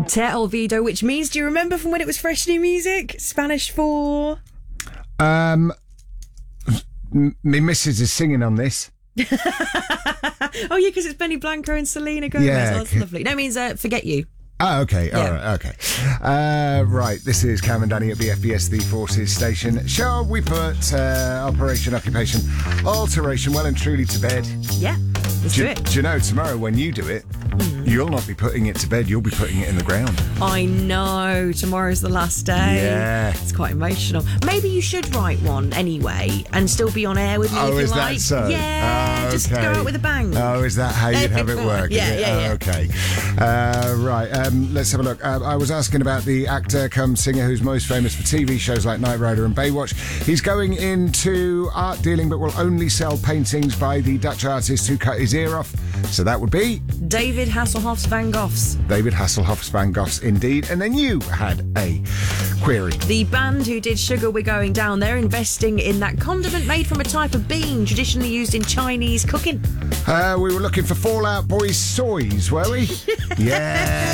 Te Olvido, which means, do you remember from when it was fresh new music? Spanish for... Me missus is singing on this. Oh, yeah, because it's Benny Blanco and Selena Gomez. Yeah. Oh, that's lovely. No, it means forget you. Oh, okay. All Yeah. right. Okay. Right. This is Cam and Danny at BFBS, the Forces station. Shall we put Operation Occupation Alteration well and truly to bed? Yeah, let's do it. Do you know, tomorrow when you do it, you'll not be putting it to bed, you'll be putting it in the ground. I know. Tomorrow's the last day. Yeah. It's quite emotional. Maybe you should write one anyway and still be on air with me if you is like. that so? Yeah, Oh, just go okay. out with a bang. Oh, is that how you'd have it work? Yeah, is it? yeah, yeah. Okay. Right. Let's have a look. I was asking about the actor come singer who's most famous for TV shows like Knight Rider and Baywatch. He's going into art dealing but will only sell paintings by the Dutch artist who cut his ear off. So that would be... David Hasselhoff's Van Goghs. David Hasselhoff's Van Goghs, indeed. And then you had a query. The band who did Sugar We're Going Down, they're investing in that condiment made from a type of bean traditionally used in Chinese cooking. We were looking for Fall Out Boys soys, were we? Yeah.